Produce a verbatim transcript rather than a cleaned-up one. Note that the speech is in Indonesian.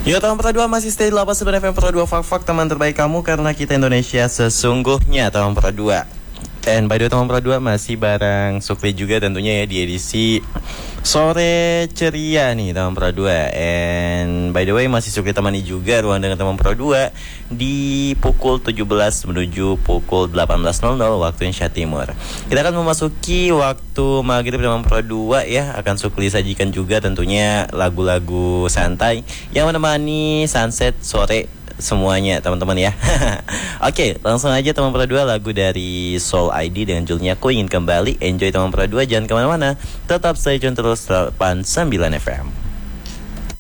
Ya tahun Pro dua masih stay di delapan sembilan F M Pro dua Fak-Fak, teman terbaik kamu karena kita Indonesia sesungguhnya tahun Pro dua. And by the way teman Pro dua masih bareng Sukli juga tentunya ya di edisi Sore Ceria nih teman Pro dua. And by the way masih Sukli temani juga ruang dengan teman Pro dua di pukul tujuh belas menuju pukul delapan belas nol nol waktu Indonesia Timur. Kita akan memasuki waktu maghrib teman Pro dua ya. Akan Sukli sajikan juga tentunya lagu-lagu santai yang menemani sunset sore semuanya teman-teman ya. Oke, langsung aja teman Pro dua, lagu dari Soul I D dengan judulnya Ku Ingin Kembali. Enjoy teman Pro dua, jangan kemana-mana, tetap stay tune terus delapan sembilan F M.